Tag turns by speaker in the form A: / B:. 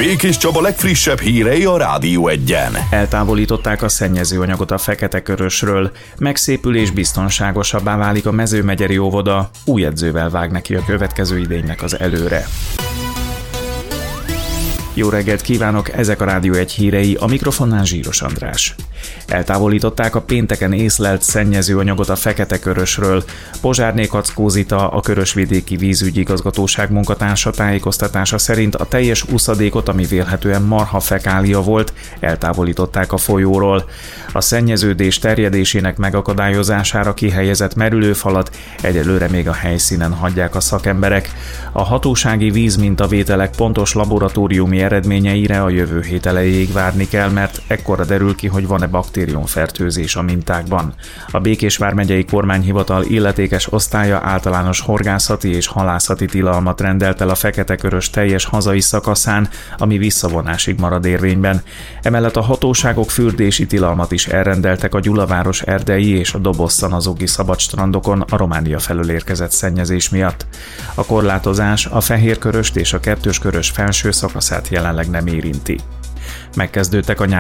A: Békés Csaba legfrissebb hírei a Rádió Egyen.
B: Eltávolították a szennyezőanyagot a Fekete-Körösről, megszépül és biztonságosabbá válik a Mezőmegyeri óvoda, új edzővel vág neki a következő idénynek az előre. Jó reggelt kívánok, ezek a Rádió Egy hírei, a mikrofonnál Zsíros András. Eltávolították a pénteken észlelt szennyezőanyagot a Fekete-Körösről. Pozsárné Kackó Zita, a Körösvidéki Vízügyi Igazgatóság munkatársa tájékoztatása szerint a teljes uszadékot, ami vélhetően marhafekália volt, eltávolították a folyóról. A szennyeződés terjedésének megakadályozására kihelyezett merülőfalat egyelőre még a helyszínen hagyják a szakemberek. A hatósági vízmintavételek pontos laboratóriumi eredményeire a jövő hét elejéig várni kell, mert ekkora derül ki, hogy van-e baktériumfertőzés a mintákban. A Békés vármegyei kormányhivatal illetékes osztálya általános horgászati és halászati tilalmat rendelt el a Fekete-Körös teljes hazai szakaszán, ami visszavonásig marad érvényben. Emellett a hatóságok fürdési tilalmat is elrendeltek a Gyulaváros erdei és a Doboz-Szanazogi szabadstrandokon a Románia felől érkezett szennyezés miatt. A korlátozás a Fehérköröst és a Kettőskörös felső szakaszát jelenleg nem érinti. Megkezdődtek a